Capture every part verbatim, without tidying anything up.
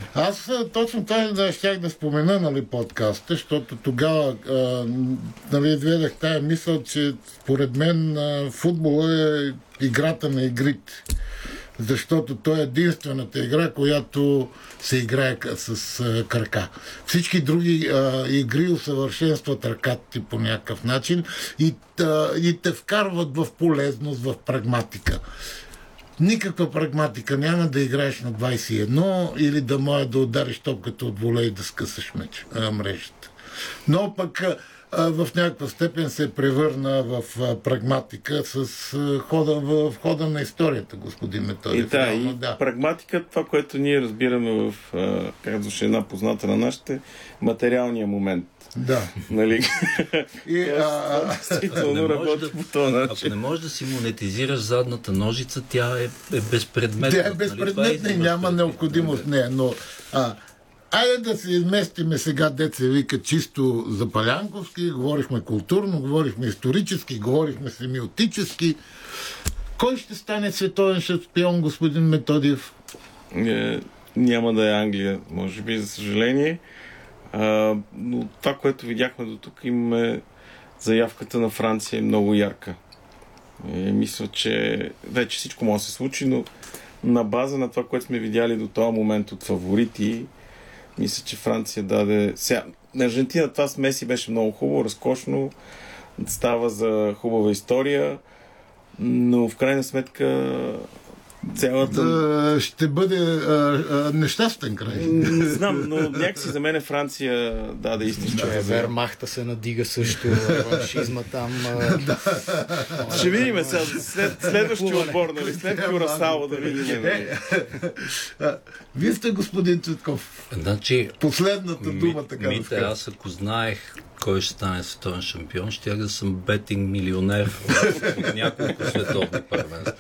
Аз точно това да щях да спомена, нали, подкаста, защото тогава а, нали, изведах тая мисъл, че според мен а, футбола е играта на игрите. Защото той е единствената игра, която се играе с а, крака. Всички други а, игри усъвършенстват ръката ти по някакъв начин и, а, и те вкарват в полезност, в прагматика. Никаква прагматика няма да играеш на двайсет и едно или да може да удариш топката от волей и да скъсаш меч, а, мрежата. Но пък а, в някаква степен се превърна в а, прагматика с а, хода, в, в хода на историята, господин Методиев. И да, и да. Прагматика, това, което ние разбираме в, а, как звучи една позната на нашите, материалния момент. Да. Нали? И, а, действително работи да, по този начин. Ако не можеш да си монетизираш задната ножица, тя е, е безпредметна. Тя е безпредметна нали? И няма необходимост в нея. Но а, айде да се изместиме сега, деца вика, чисто запалянковски. Говорихме културно, говорихме исторически, говорихме семиотически. Кой ще стане световен шампион, господин Методиев? Е, няма да е Англия, може би, за съжаление. А, но това, което видяхме до тук, имаме заявката на Франция е много ярка. И мисля, че вече всичко може да се случи, но на база на това, което сме видяли до този момент от фаворити, мисля, че Франция даде... Сега, на Аржентина това с Меси беше много хубаво, разкошно, става за хубава история, но в крайна сметка цялата... Да, ще бъде а, а, нещастен край. Не знам, но някакси за мен Франция даде истинска. Да, Вермахта се надига също, реваншизма там. Да. Ще видим сега, след, следващия отбор, нали? След Кюрасао да видим. Нали? Вие сте господин Цветков. Значи, последната дума, така ми, да скажа. Аз ако знаех кой ще стане световен шампион, щях да съм бетинг милионер в няколко световни първенства.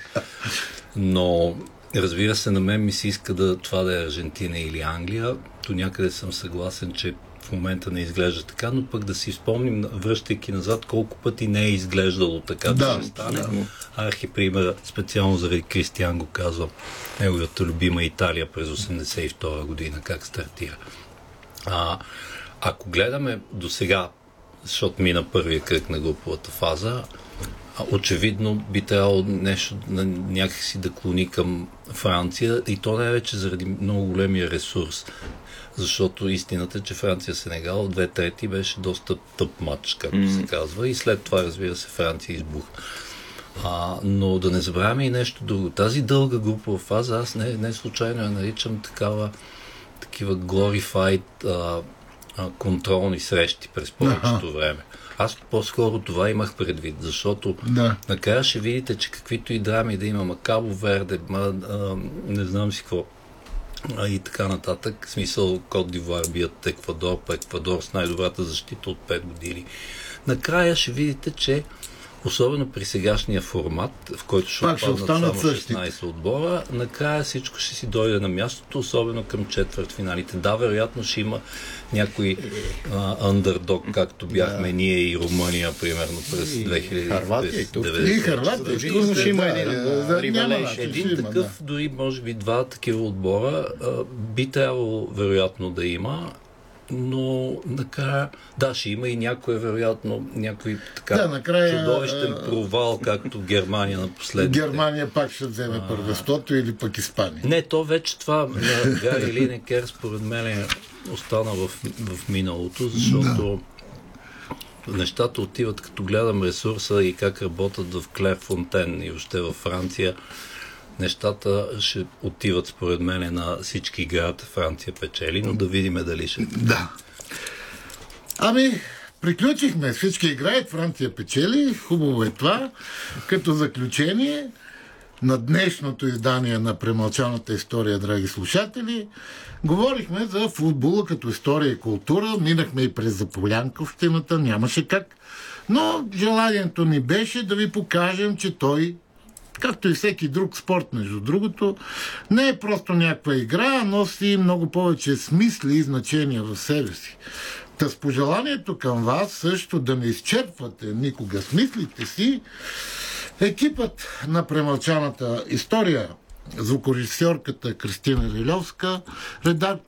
Но, разбира се, на мен ми се иска да, това да е Аржентина или Англия. До някъде съм съгласен, че в момента не изглежда така, но пък да си спомним, връщайки назад, колко пъти не е изглеждало така, да, да ще стане. Да. Архипример, специално заради Кристиан го казвам, неговата любима Италия през осемдесет и втора година, как стартира. А, ако гледаме до сега, защото мина първия кръг на груповата фаза, очевидно би трябвало нещо някакси да клони към Франция и то не е вече заради много големия ресурс, защото истината е, че Франция-Сенегал в две трети беше доста тъп матч, както mm. се казва, и след това, разбира се, Франция избух. А, но да не забравяме и нещо друго. Тази дълга групова фаза, аз не, не случайно я наричам такава, такива glorified а, а, контролни срещи през повечето време. Аз по-скоро това имах предвид, защото да. Накрая ще видите, че каквито и драми да има, Кабо Верде, ма, а, не знам си какво, а, и така нататък, в смисъл Кот д'Ивуар бият Еквадор, по Еквадор с най-добрата защита от пет години. Накрая ще видите, че особено при сегашния формат, в който ще отпаднат само шестнайсет отбора, накрая всичко ще си дойде на мястото, особено към четвъртфиналите. Да, вероятно ще има някой андердог, както бяхме да. Ние и Румъния, примерно през две хиляди и деветнадесета. И Харватия, и Турция. Ще има един Един такъв, дори може би два такива отбора, би трябвало вероятно да има, но накрая, да, ще има и някой, вероятно, някой така да, накрая, чудовищен провал, както Германия на последните. Германия пак ще вземе първенството или пък Испания. Не, то вече това на Гари Линекер според мен е остана в, в миналото, защото да. Нещата отиват, като гледам ресурса и как работят в Клерфонтен и още във Франция. Нещата ще отиват според мен на всички играят, Франция печели, но да видим дали ще... Да. Ами, приключихме. Всички играят, Франция печели. Хубаво е това. Като заключение на днешното издание на Премълчаната история, драги слушатели, говорихме за футбола като история и култура. Минахме и през Заполянковщината, нямаше как. Но желанието ни беше да ви покажем, че той, както и всеки друг спорт, между другото, не е просто някаква игра, а носи много повече смисли и значения в себе си. Та с пожеланието към вас също да не изчерпвате никога смислите си, екипът на Премълчаната история, звукорежисьорката Кристина Лилевска, редактор